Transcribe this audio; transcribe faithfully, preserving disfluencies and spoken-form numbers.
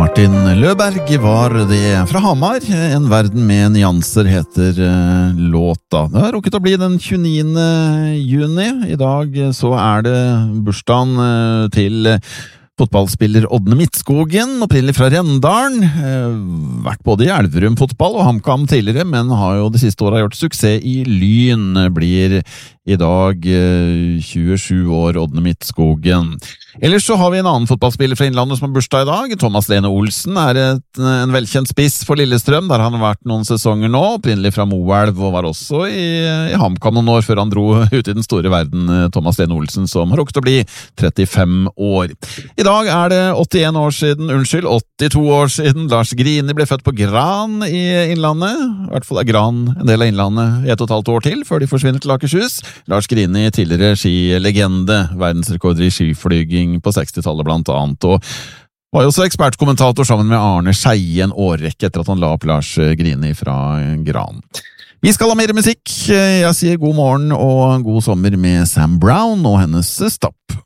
Martin Løberg var det fra Hamar. En verden med nyanser heter uh, låta. Det har rukket å bli den tjueniende juni. I dag så er det bursdagen uh, til fotballspiller Ådne Midtskogen, opprinnelig fra Rendalen. Uh, vært både i Elverum fotball og HamKam tidligere, men har jo de siste årene gjort suksess i Lyn. Blir i dag uh, tjuesju år, Ådne Midtskogen. Ellers så har vi en annen fotballspiller fra Innlandet som har bursdag i dag. Thomas Lene Olsen er et, en velkjent spiss for Lillestrøm, der han har vært noen sesonger nå, opprinnelig fra Moelv, og var også i, i HamKam noen år før han dro ut i den store verden. Thomas Lene Olsen, som har rukket å bli trettifem år. I dag er det åttien år siden, unnskyld, åttito år siden Lars Grini ble født på Gran i Innlandet. I hvert fall er Gran en del av Innlandet i ett og et halvt år til, før de forsvinner til Akershus. Lars Grini, tidligere skilegende, verdensrekorder i skiflyging på sekstitallet blant annet, og var jo også ekspertkommentator sammen med Arne Skeie en årrekke etter at han la opp Lars Grini fra Gran. Vi skal ha mer musikk. Jeg sier god morgen og god sommer med Sam Brown og hennes Stopp.